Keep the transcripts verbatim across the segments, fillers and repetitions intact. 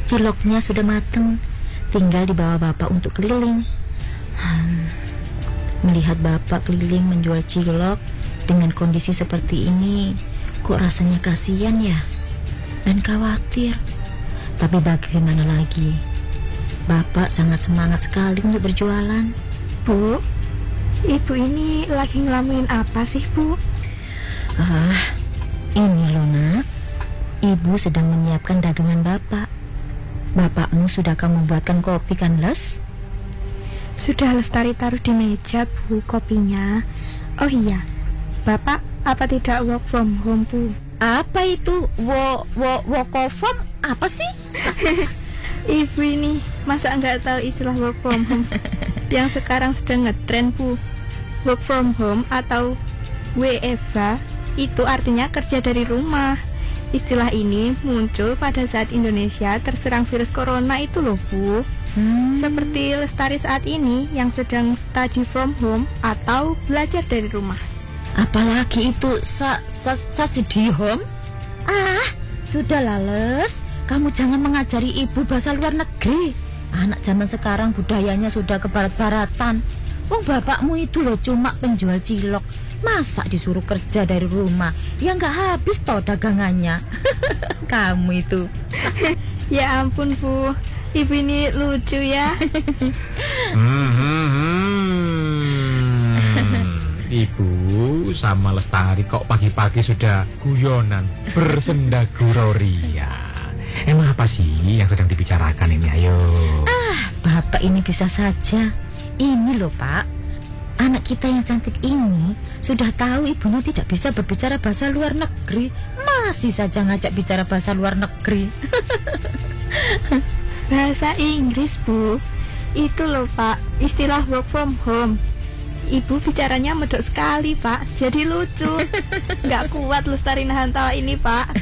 Ciloknya sudah matang, tinggal dibawa bapak untuk keliling. Hmm, melihat bapak keliling menjual cilok dengan kondisi seperti ini, kok rasanya kasihan ya, dan khawatir. Tapi bagaimana lagi? Bapak sangat semangat sekali untuk berjualan. Bu, ibu ini lagi ngelamuin apa sih, Bu? Ah, ini loh nak, ibu sedang menyiapkan dagangan bapak. Bapakmu sudah kamu buatkan kopi kan, Les? Sudah Lestari taruh di meja, Bu, kopinya. Oh iya, Bapak apa tidak work from home, Bu? Apa itu wo wo work from apa sih? Ibu ini masa nggak tahu istilah work from home yang sekarang sedang ngetren, Bu. Work from home atau W F H itu artinya kerja dari rumah. Istilah ini muncul pada saat Indonesia terserang virus corona itu loh, Bu. Hmm. Seperti Lestari saat ini yang sedang study from home atau belajar dari rumah. Apalagi itu sa sa, sa study home? Ah, sudahlah, Les. Kamu jangan mengajari ibu bahasa luar negeri. Anak zaman sekarang budayanya sudah ke barat-baratan. Wong bapakmu itu loh cuma penjual cilok. Masa disuruh kerja dari rumah? Ya nggak habis toh dagangannya. Kamu itu. Ya ampun, Bu. Ibu ini lucu ya. hmm, hmm, hmm. Ibu sama Lestari kok pagi-pagi sudah guyonan bersenda guroria. Emang apa sih yang sedang dibicarakan ini? Ayo. Ah, bapak ini bisa saja. Ini loh, Pak. Anak kita yang cantik ini sudah tahu ibunya tidak bisa berbicara bahasa luar negeri, masih saja ngajak bicara bahasa luar negeri. Bahasa Inggris, Bu. Itu loh, Pak, istilah work from home. Ibu bicaranya medok sekali, Pak. Jadi lucu. Nggak kuat Lestari nahan tawa ini, Pak.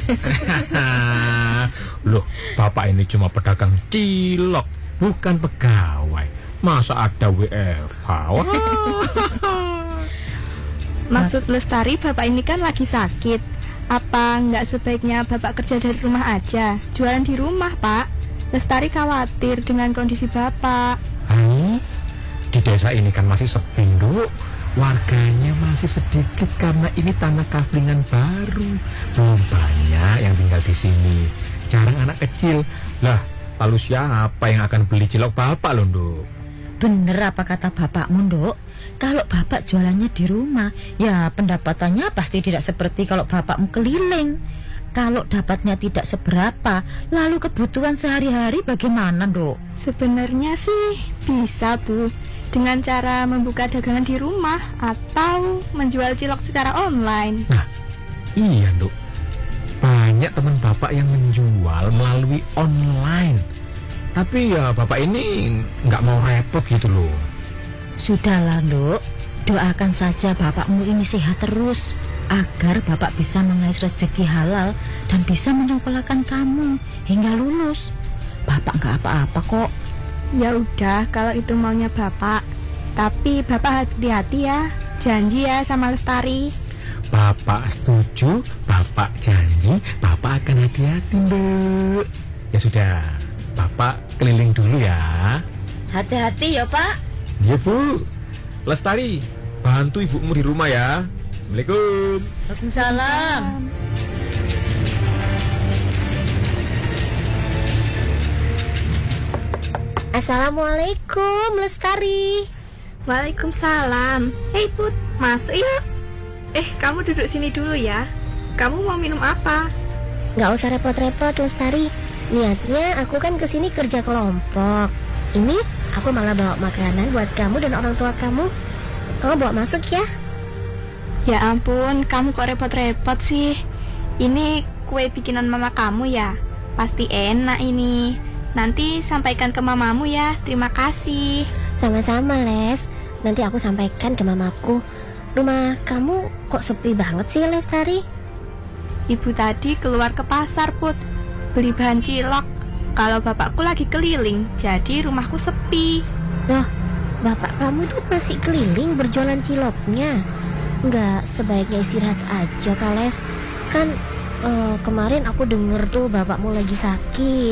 Loh, bapak ini cuma pedagang cilok, bukan pegawai. Masa ada W F H? Maksud Lestari, bapak ini kan lagi sakit. Apa nggak sebaiknya bapak kerja dari rumah aja, jualan di rumah, Pak? Lestari khawatir dengan kondisi bapak. Hah? Di desa ini kan masih sepi, Nduk. Warganya masih sedikit karena ini tanah kaflingan baru. Belum banyak yang tinggal di sini. Jarang anak kecil. Lah, lalu siapa yang akan beli cilok bapak loh, Nduk? Bener apa kata bapakmu, Nduk? Kalau bapak jualannya di rumah, ya pendapatannya pasti tidak seperti kalau bapakmu keliling. Kalau dapatnya tidak seberapa, lalu kebutuhan sehari-hari bagaimana, Nduk? Sebenarnya sih bisa, Bu, dengan cara membuka dagangan di rumah atau menjual cilok secara online. Nah, iya, Nduk. Banyak teman bapak yang menjual melalui online. Tapi ya bapak ini nggak mau repot gitu loh. Sudahlah, Nduk. Doakan saja bapakmu ini sehat terus, agar bapak bisa mengais rezeki halal dan bisa menyokolakan kamu hingga lulus. Bapak nggak apa-apa kok. Ya udah, kalau itu maunya bapak. Tapi bapak hati-hati ya. Janji ya sama Lestari. Bapak setuju, bapak janji, bapak akan hati-hati, Nduk. Ya sudah, bapak keliling dulu ya. Hati-hati ya, Pak. Iya, Bu. Lestari, bantu ibumu di rumah ya. Assalamualaikum. Waalaikumsalam. Assalamualaikum, Lestari. Waalaikumsalam. Hei Put, masuk yuk. Eh, kamu duduk sini dulu ya. Kamu mau minum apa? Gak usah repot-repot, Lestari. Niatnya aku kan kesini kerja kelompok. Ini aku malah bawa makanan buat kamu dan orang tua kamu. Kamu bawa masuk ya. Ya ampun, kamu kok repot-repot sih. Ini kue bikinan mama kamu ya. Pasti enak ini. Nanti sampaikan ke mamamu ya. Terima kasih. Sama-sama, Les. Nanti aku sampaikan ke mamaku. Rumah kamu kok sepi banget sih, Lestari? Ibu tadi keluar ke pasar, Put, beli bahan cilok. Kalau bapakku lagi keliling, jadi rumahku sepi. Loh, bapak kamu tuh masih keliling berjualan ciloknya? Nggak sebaiknya istirahat aja, Kak Les? Kan uh, kemarin aku denger tuh bapakmu lagi sakit.